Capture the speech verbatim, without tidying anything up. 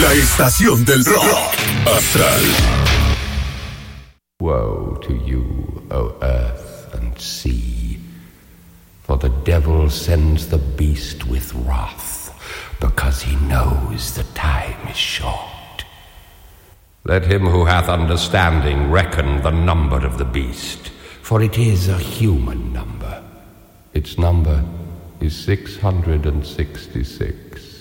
La estación del rock astral. Woe to you, O earth and sea, for the devil sends the beast with wrath, because he knows the time is short. Let him who hath understanding reckon the number of the beast, for it is a human number. Its number is six hundred and sixty-six.